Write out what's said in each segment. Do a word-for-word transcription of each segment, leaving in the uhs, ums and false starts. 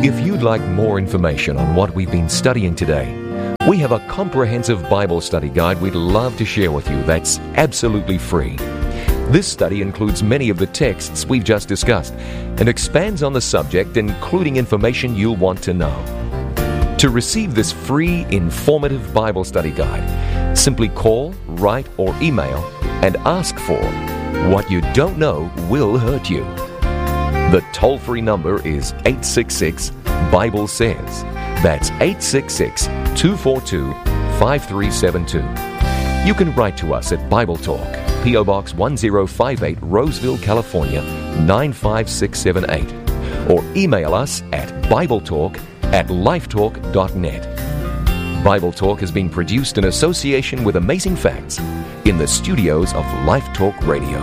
If you'd like more information on what we've been studying today, we have a comprehensive Bible study guide we'd love to share with you that's absolutely free. This study includes many of the texts we've just discussed and expands on the subject, including information you'll want to know. To receive this free, informative Bible study guide, simply call, write, or email and ask for What You Don't Know Will Hurt You. The toll-free number is eight six six, Bible Says. That's eight six six, two four two, five three seven two. You can write to us at Bible Talk, P O Box one zero five eight, Roseville, California, nine five six seven eight. Or email us at BibleTalk at lifetalk dot net. Bible Talk has been produced in association with Amazing Facts in the studios of Life Talk Radio.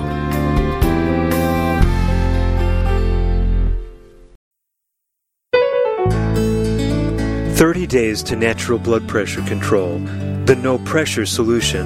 thirty days to natural blood pressure control. The no pressure solution.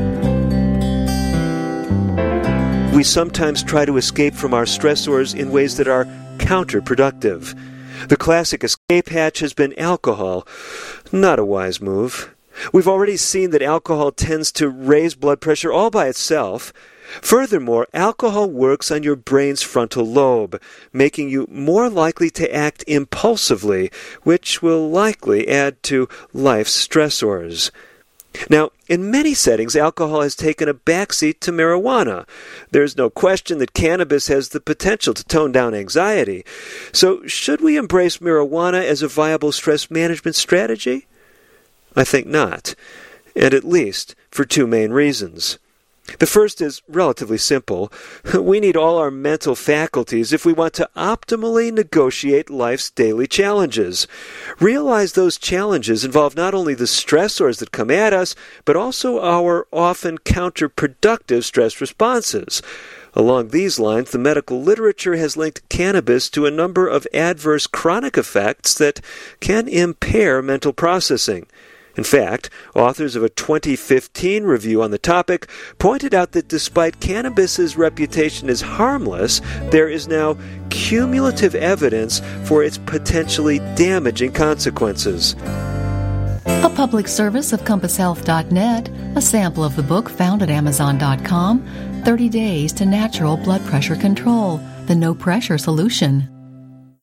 We sometimes try to escape from our stressors in ways that are counterproductive. The classic escape hatch has been alcohol. Not a wise move. We've already seen that alcohol tends to raise blood pressure all by itself. Furthermore, alcohol works on your brain's frontal lobe, making you more likely to act impulsively, which will likely add to life's stressors. Now, in many settings, alcohol has taken a backseat to marijuana. There's no question that cannabis has the potential to tone down anxiety. So, should we embrace marijuana as a viable stress management strategy? I think not, and at least for two main reasons. The first is relatively simple. We need all our mental faculties if we want to optimally negotiate life's daily challenges. Realize those challenges involve not only the stressors that come at us, but also our often counterproductive stress responses. Along these lines, the medical literature has linked cannabis to a number of adverse chronic effects that can impair mental processing. In fact, authors of a twenty fifteen review on the topic pointed out that despite cannabis's reputation as harmless, there is now cumulative evidence for its potentially damaging consequences. A public service of compass health dot net, a sample of the book found at amazon dot com, thirty days to Natural Blood Pressure Control, the No Pressure Solution.